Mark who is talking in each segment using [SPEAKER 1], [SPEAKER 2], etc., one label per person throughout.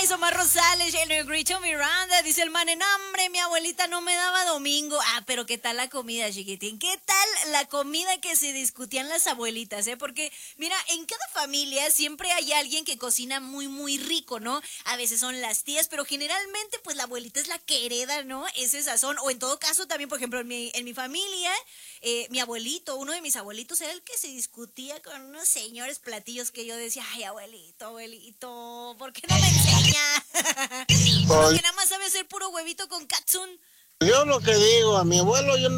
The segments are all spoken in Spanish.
[SPEAKER 1] Luis Omar Rosales, el Grito Miranda, dice el man, hombre, mi abuelita no me daba domingo. Ah, pero ¿qué tal la comida, chiquitín? ¿Qué tal la comida que se discutían las abuelitas, Porque, mira, en cada familia siempre hay alguien que cocina muy, muy rico, ¿no? A veces son las tías, pero generalmente, pues, la abuelita es la que hereda, ¿no? Ese sazón, o en todo caso, también, por ejemplo, en mi familia, mi abuelito, uno de mis abuelitos era el que se discutía con unos señores platillos que yo decía, ay, abuelito, abuelito, ¿por qué no me enseña? Uno que nada más sabe hacer puro huevito con katsun.
[SPEAKER 2] Yo lo que digo, a mi abuelo yo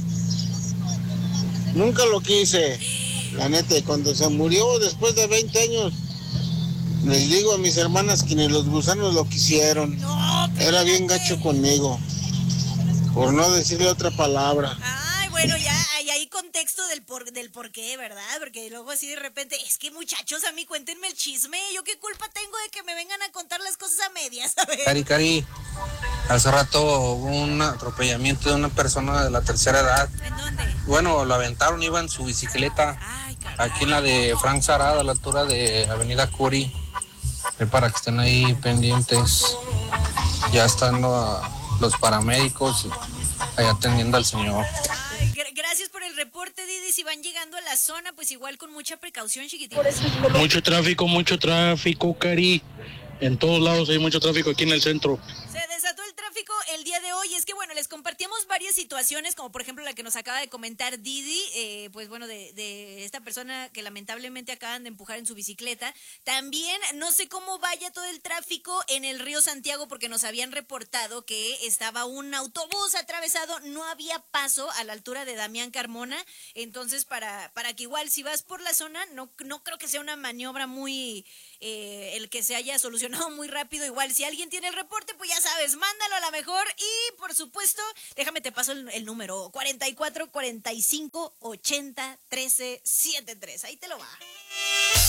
[SPEAKER 2] nunca lo quise. La neta, y cuando se murió después de 20 años, les digo a mis hermanas que ni los gusanos lo quisieron.
[SPEAKER 1] No,
[SPEAKER 2] Era bien
[SPEAKER 1] espérate.
[SPEAKER 2] gacho conmigo, por no decirle otra palabra.
[SPEAKER 1] Ay, bueno, ya hay contexto del por qué, ¿verdad? Porque luego así de repente, es que muchachos, a mí cuéntenme el chisme. ¿Yo qué culpa tengo de que me vengan a contar las cosas a medias? A ver.
[SPEAKER 3] Cari, hace rato hubo un atropellamiento de una persona de la tercera edad.
[SPEAKER 1] ¿En dónde?
[SPEAKER 3] Bueno, lo aventaron, iba en su bicicleta.
[SPEAKER 1] Ay, caray.
[SPEAKER 3] Aquí en la de Frank Sarada, a la altura de Avenida Curi. Para que estén ahí pendientes. Ya están los paramédicos ahí atendiendo al señor.
[SPEAKER 1] Ay, gracias por el reporte, Didi. Si van llegando a la zona, pues igual con mucha precaución, chiquitín.
[SPEAKER 4] Mucho tráfico, Cari. En todos lados hay mucho tráfico aquí en el centro.
[SPEAKER 1] Se desató el tráfico el día de hoy. Es que, bueno, les compartíamos varias situaciones, como por ejemplo la que nos acaba de comentar Didi, pues bueno, de esta persona que lamentablemente acaban de empujar en su bicicleta. También no sé cómo vaya todo el tráfico en el río Santiago, porque nos habían reportado que estaba un autobús atravesado, no había paso a la altura de Damián Carmona. Entonces, para que igual si vas por la zona, no creo que sea una maniobra muy... el que se haya solucionado muy rápido. Igual si alguien tiene el reporte, pues ya sabes, mándalo a la mejor. Y por supuesto, déjame te paso el número 44 45 80 13 73. Ahí te lo va.